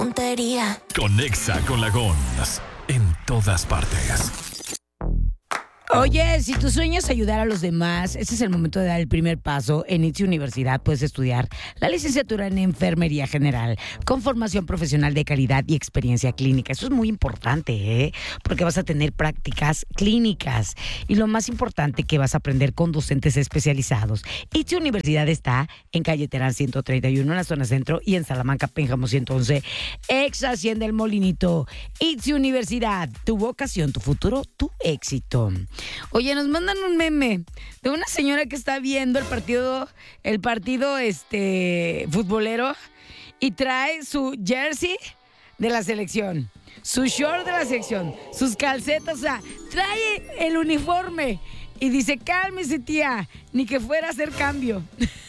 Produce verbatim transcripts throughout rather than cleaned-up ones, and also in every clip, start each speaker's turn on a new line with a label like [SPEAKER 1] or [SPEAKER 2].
[SPEAKER 1] tontería.
[SPEAKER 2] Conexa con la Gons en todas partes.
[SPEAKER 3] Oye, si tu sueño es ayudar a los demás, este es el momento de dar el primer paso. En I T S E Universidad puedes estudiar la licenciatura en Enfermería General con formación profesional de calidad y experiencia clínica. Eso es muy importante, ¿eh? Porque vas a tener prácticas clínicas y lo más importante, que vas a aprender con docentes especializados. I T S E Universidad está en calle Terán ciento treinta y uno en la zona centro y en Salamanca, Pénjamo ciento once, ex Hacienda El Molinito. I T S E Universidad, tu vocación, tu futuro, tu éxito. Oye, nos mandan un meme de una señora que está viendo el partido, el partido este futbolero y trae su jersey de la selección, su short de la selección, sus calcetas, o sea, trae el uniforme y dice, cálmese tía, ni que fuera a hacer cambio.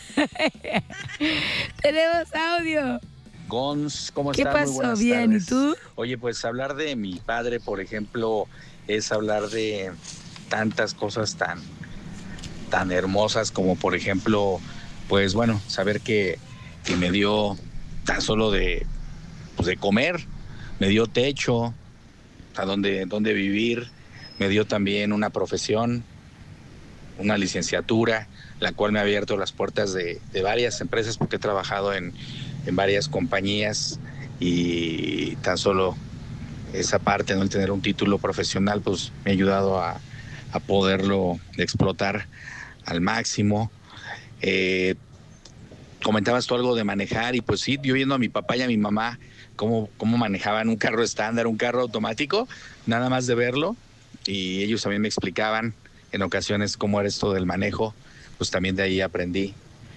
[SPEAKER 3] Tenemos audio.
[SPEAKER 4] Gons, ¿cómo
[SPEAKER 3] ¿Qué
[SPEAKER 4] estás?
[SPEAKER 3] pasó?
[SPEAKER 4] Muy buenas
[SPEAKER 3] Bien,
[SPEAKER 4] tardes.
[SPEAKER 3] ¿y tú?
[SPEAKER 4] Oye, pues hablar de mi padre, por ejemplo, es hablar de tantas cosas tan, tan hermosas como, por ejemplo, pues bueno, saber que, que me dio tan solo de, pues, de comer, me dio techo, a donde, donde vivir, me dio también una profesión, una licenciatura, la cual me ha abierto las puertas de, de varias empresas porque he trabajado en, en varias compañías y tan solo esa parte, ¿no? El tener un título profesional, pues me ha ayudado a, a poderlo explotar al máximo. Eh, comentabas tú algo de manejar y pues sí, yo viendo a mi papá y a mi mamá cómo, cómo manejaban un carro estándar, un carro automático, nada más de verlo, y ellos también me explicaban en ocasiones cómo era esto del manejo, pues también de ahí aprendí.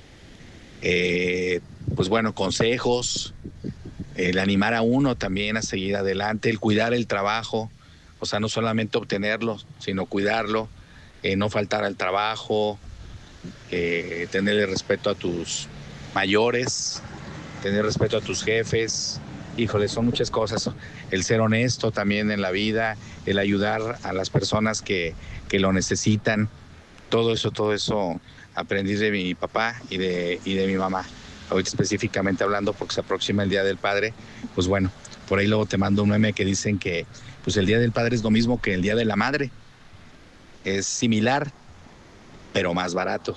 [SPEAKER 4] Eh, pues bueno, consejos, el animar a uno también a seguir adelante, el cuidar el trabajo, o sea, no solamente obtenerlo, sino cuidarlo, eh, no faltar al trabajo, eh, tenerle respeto a tus mayores, tener respeto a tus jefes. Híjole, son muchas cosas. El ser honesto también en la vida, el ayudar a las personas que, que lo necesitan, todo eso, todo eso aprendí de mi papá y de, y de mi mamá. Ahorita específicamente hablando porque se aproxima el Día del Padre, pues bueno, por ahí luego te mando un meme que dicen que pues el Día del Padre es lo mismo que el Día de la Madre. Es similar, pero más barato.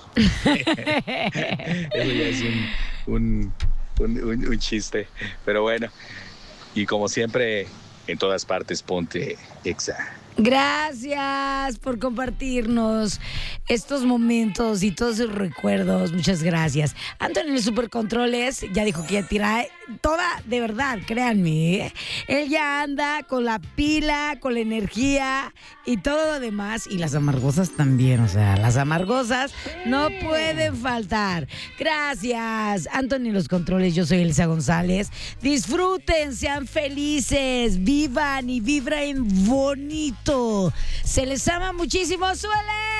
[SPEAKER 4] Eso ya es un, un, un, un, un chiste, pero bueno. Y como siempre, en todas partes, ponte Exa.
[SPEAKER 3] Gracias por compartirnos estos momentos y todos esos recuerdos. Muchas gracias. Antonio en el Supercontroles ya dijo que ya tira toda, de verdad, créanme, ¿eh? Él ya anda con la pila, con la energía y todo lo demás. Y las amargosas también, o sea, las amargosas no pueden faltar. Gracias, Antonio en los controles. Yo soy Elisa González. Disfruten, sean felices, vivan y vibren bonito. Se les ama muchísimo. ¡Suele!